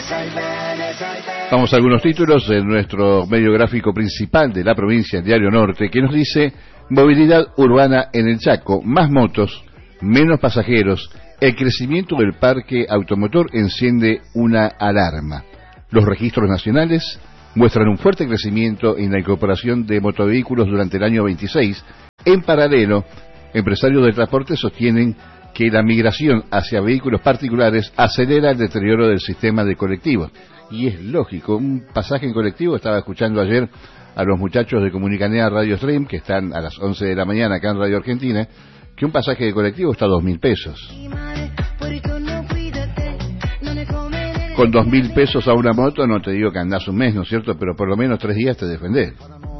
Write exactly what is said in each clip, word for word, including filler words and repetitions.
Vamos a algunos títulos de nuestro medio gráfico principal de la provincia, el Diario Norte, que nos dice: movilidad urbana en el Chaco, más motos, menos pasajeros, el crecimiento del parque automotor enciende una alarma. Los registros nacionales muestran un fuerte crecimiento en la incorporación de motovehículos durante el año veintiséis. En paralelo, empresarios del transporte sostienen que la migración hacia vehículos particulares acelera el deterioro del sistema de colectivos. Y es lógico, un pasaje en colectivo, estaba escuchando ayer a los muchachos de Comunicanea Radio Stream, que están a las once de la mañana acá en Radio Argentina, que un pasaje de colectivo está a dos mil pesos. Con dos mil pesos a una moto, no te digo que andás un mes, ¿no es cierto?, pero por lo menos tres días te defendés.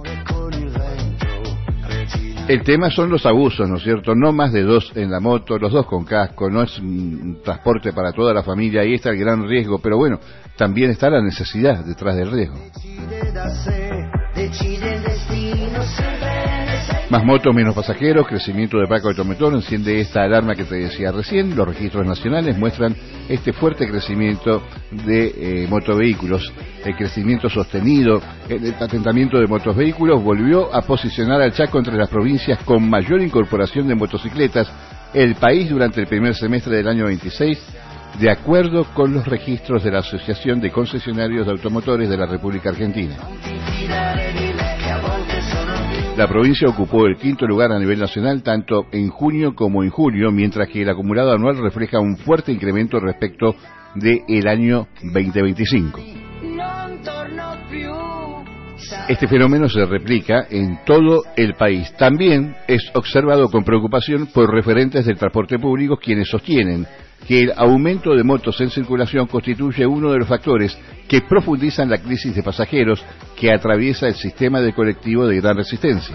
El tema son los abusos, ¿no es cierto? No más de dos en la moto, los dos con casco, no es un transporte para toda la familia, ahí está el gran riesgo, pero bueno, también está la necesidad detrás del riesgo. Más motos, menos pasajeros, crecimiento de parque automotor enciende esta alarma que te decía recién. Los registros nacionales muestran este fuerte crecimiento de eh, motovehículos, el crecimiento sostenido. El patentamiento de motovehículos volvió a posicionar al Chaco entre las provincias con mayor incorporación de motocicletas. El país durante el primer semestre del año veintiséis, de acuerdo con los registros de la Asociación de Concesionarios de Automotores de la República Argentina. La provincia ocupó el quinto lugar a nivel nacional tanto en junio como en julio, mientras que el acumulado anual refleja un fuerte incremento respecto del año veinte veinticinco. Este fenómeno se replica en todo el país. También es observado con preocupación por referentes del transporte público, quienes sostienen que el aumento de motos en circulación constituye uno de los factores que profundizan la crisis de pasajeros que atraviesa el sistema de colectivo de gran resistencia.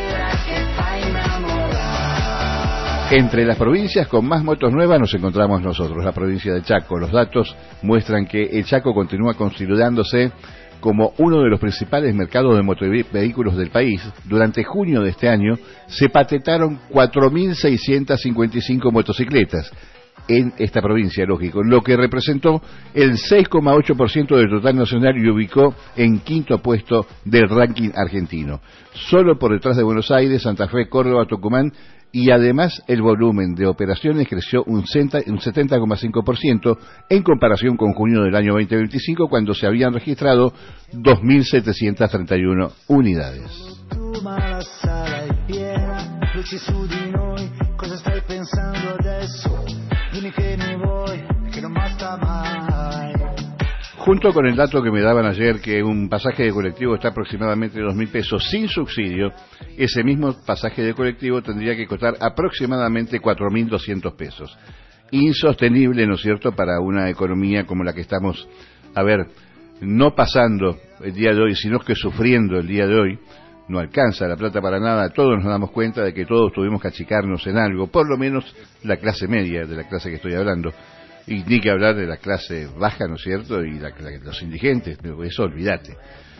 Entre las provincias con más motos nuevas nos encontramos nosotros, la provincia de Chaco. Los datos muestran que el Chaco continúa consolidándose como uno de los principales mercados de motovehículos del país. Durante junio de este año se patentaron cuatro mil seiscientas cincuenta y cinco motocicletas en esta provincia, lógico, lo que representó el seis coma ocho por ciento del total nacional y ubicó en quinto puesto del ranking argentino, solo por detrás de Buenos Aires, Santa Fe, Córdoba, Tucumán, y además el volumen de operaciones creció un setenta coma cinco por ciento en comparación con junio del año veinte veinticinco, cuando se habían registrado dos mil setecientas treinta y uno unidades. Junto con el dato que me daban ayer que un pasaje de colectivo está aproximadamente dos mil pesos sin subsidio, ese mismo pasaje de colectivo tendría que costar aproximadamente cuatro mil doscientos pesos. Insostenible, ¿no es cierto?, para una economía como la que estamos, a ver, no pasando el día de hoy, sino que sufriendo el día de hoy. No alcanza la plata para nada, todos nos damos cuenta de que todos tuvimos que achicarnos en algo, por lo menos la clase media, de la clase que estoy hablando, y ni que hablar de la clase baja, ¿no es cierto?, y la, la, los indigentes, eso olvídate.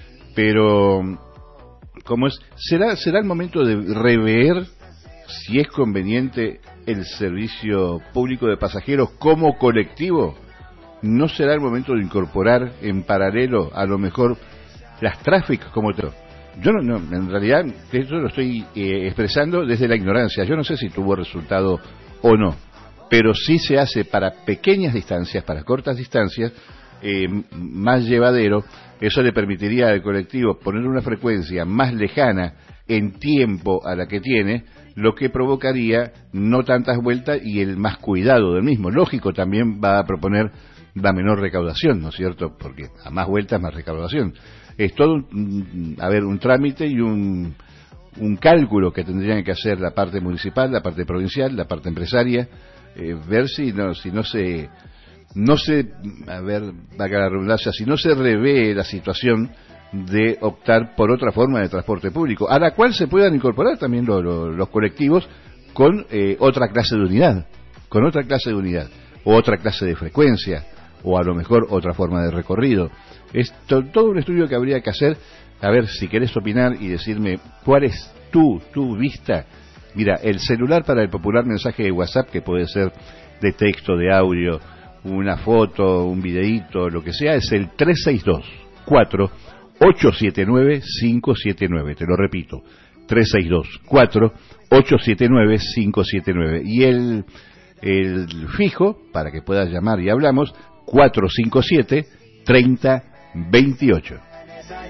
Pero, ¿cómo es? ¿Será, será el momento de rever si es conveniente el servicio público de pasajeros como colectivo? ¿No será el momento de incorporar en paralelo, a lo mejor, las tráficas como te... Yo no, no, en realidad, esto lo estoy eh, expresando desde la ignorancia. Yo no sé si tuvo resultado o no, pero sí se hace para pequeñas distancias, para cortas distancias, eh, más llevadero. Eso le permitiría al colectivo poner una frecuencia más lejana en tiempo a la que tiene, lo que provocaría no tantas vueltas y el más cuidado del mismo. Lógico, también va a proponer la menor recaudación, ¿no es cierto?, porque a más vueltas, más recaudación. Es todo un, a ver, un trámite y un, un cálculo que tendrían que hacer la parte municipal, la parte provincial, la parte empresaria, eh, ver si no, si no se, no se, a ver, valga la redundancia, si no se revé la situación de optar por otra forma de transporte público, a la cual se puedan incorporar también lo, lo, los colectivos con eh, otra clase de unidad, con otra clase de unidad, o otra clase de frecuencia, o a lo mejor otra forma de recorrido. Es to, todo un estudio que habría que hacer. A ver, si querés opinar y decirme cuál es tu, tu vista. Mira, el celular para el popular mensaje de WhatsApp, que puede ser de texto, de audio, una foto, un videíto, lo que sea, es el tres seis dos, cuatro, ocho siete nueve, cinco siete nueve. Te lo repito, tres seis dos, cuatro, ocho siete nueve, cinco siete nueve. Y el, el fijo, para que puedas llamar y hablamos, cuatro cinco siete, treinta veintiocho.